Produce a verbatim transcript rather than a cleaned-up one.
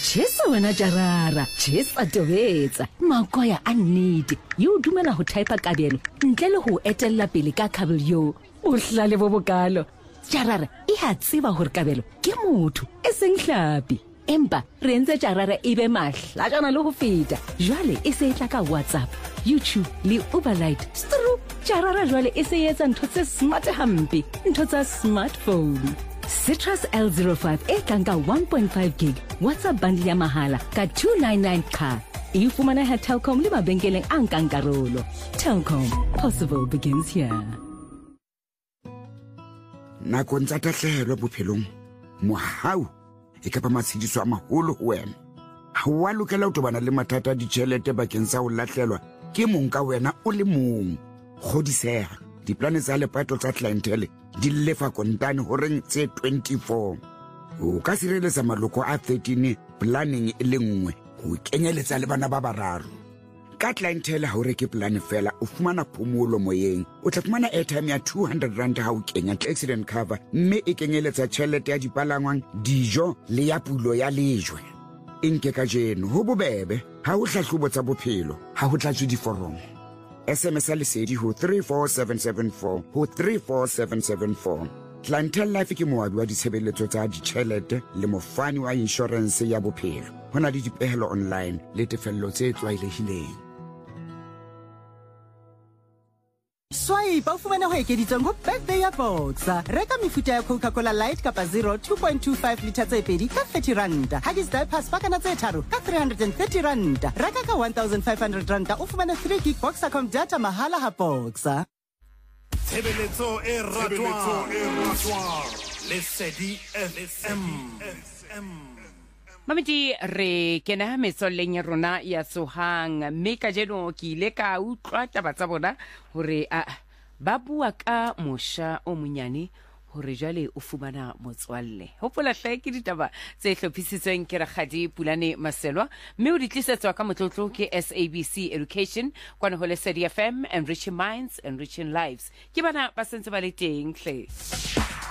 Chesa wena Jarara, chesa tobetsa. Makoya a nnete. Yo dumela ho type kabelo. Ntle le ho etella pele ka kabelo yo. O hlale bo bokalo. Jarara, e ha tseba hore kabelo ke motho e seng hlapi. Empa re ntse Jarara e be mahla jana le ho feta. Jwale e se etla ka WhatsApp, YouTube le Uberlite. Stru Jarara jwale e se etsa ntho tse smart hampe, ntho tsa smartphone. Citrus L zero five e tlanka one point five gig WhatsApp bundle ya mahala ka two ninety-nine ka. E fumana ha Telkom le mabenkeleng a nkang karolo. Telkom, possible begins here. Nakong tsa tahlehelo bophelong, mohau e ka ba matshidiso a maholo ho wena. Ha wa lokela ho tobana le mathata a ditjhelete bakeng sa ho lahlelwa ke mong ka wena o le mong. Kgodiseha, diplane tsa lepato tsa clientele di lefa kontane ho reng tse twenty-four. O ka sireletsa maloko a thirteen planning e le nngwe ho kenyeletsa le bana ba bararo. Ka clientele ha o reke plan fela o fumana phomolo moyeng. O tla fumana airtime ya two hundred rand ha o kenya accident cover, mme e kenyeletsa tjhelete ya dipalangwang, dijo le ya pulo ya lejwe. Inke ka jeno ho bobebe ha o hlahlobo tsa bophelo ha ho tlatswe diforomo. S M S lesedi ho three four seven seven four ho three four seven seven four. Clientele Life ke moabi wa ditshebeletso tsa ditjhelete le mofani wa insurance ya bophelo. Hona le dipehelo online le tefello tse tlwaelehileng. Swipe o fumana ho ekeditsweng ho birthday ya Boxer. Reka mefuta ya Coca-Cola Light kapa zero two point two five litre tse pedi ka thirty rand. Huggies diapers pakana tse tharo ka three hundred thirty rand. Reka ka one thousand five hundred rand o fumana three gig Boxercom data mahala ha Boxer. Tshebeletso e ratwang Lesedi F M. Mamiti re kena metsolleng ya rona ya Sohang, mme ka jeno ke ile ka utlwa taba tsa bona hore a ba bua ka mosha o monyane hore jwale o fumana motswalle. Hopola hle ke ditaba tse hlophisitsweng ke Rakgadi Pulane Maselwa, mme o di tlisetswa ka motlotlo ke S A B C Education kwana ho Lesedi F M, enriching minds, enriching lives. Ke bana ba sentse ba le teng hle.